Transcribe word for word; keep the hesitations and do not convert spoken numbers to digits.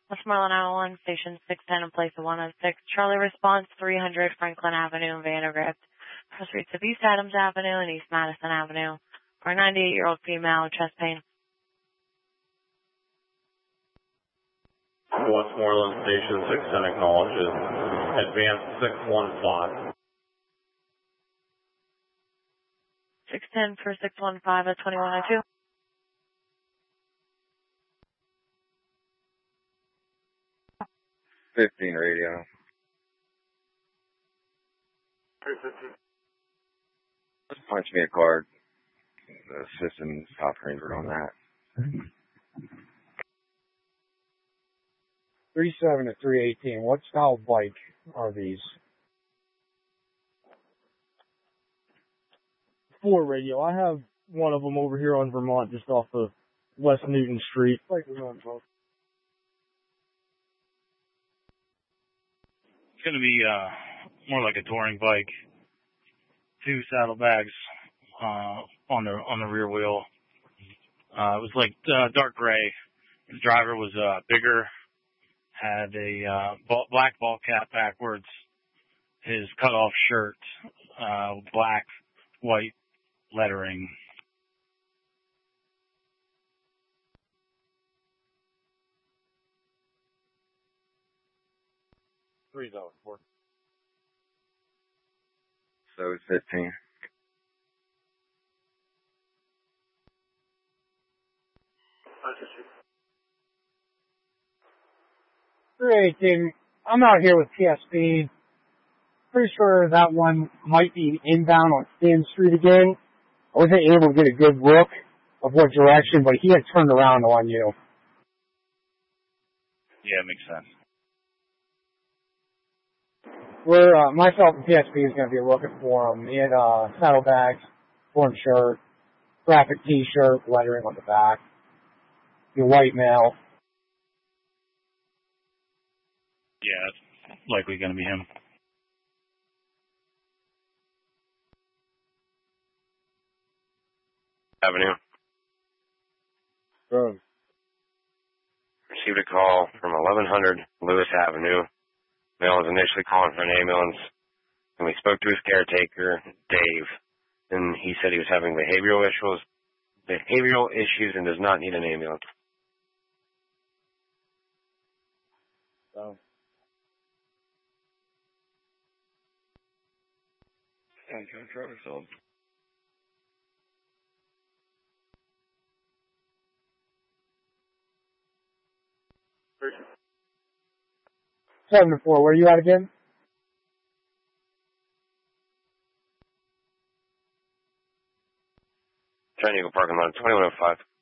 Westmoreland Island, Station six ten in place of one oh six. Charlie response three hundred Franklin Avenue in Vandergrift. Cross streets of East Adams Avenue and East Madison Avenue. For a ninety-eight-year-old female with chest pain. Westmoreland Station six ten acknowledges. Advance six one five. six ten for six one five at twenty-one oh two. fifteen radio. Just punch me a card. The system stopped ranger on that. three seven to three eighteen. What style bike are these? Four radio. I have one of them over here on Vermont, just off of West Newton Street. Like we're on both. It's going to be uh, more like a touring bike. Two saddlebags uh, on the on the rear wheel. Uh, it was like uh, dark gray. The driver was uh, bigger, had a uh, ball, black ball cap backwards. His cutoff shirt, uh, black, white lettering. Three dollars four. So it's fifteen. three eighteen. I'm out here with P S P. Pretty sure that one might be inbound on Stan Street again. I wasn't able to get a good look of what direction, but he had turned around on you. Yeah, makes sense. We're, uh, myself and P S P is going to be looking for him. He had, uh, saddlebags, torn shirt, graphic t-shirt, lettering on the back. Your white male. Yeah, it's likely going to be him. Avenue. Good. Received a call from eleven hundred Lewis Avenue. Male was initially calling for an ambulance, and we spoke to his caretaker, Dave, and he said he was having behavioral issues, behavioral issues, and does not need an ambulance. So. Driver sold. Seven to four. Where are you at again? Giant Eagle parking lot, twenty-one oh five.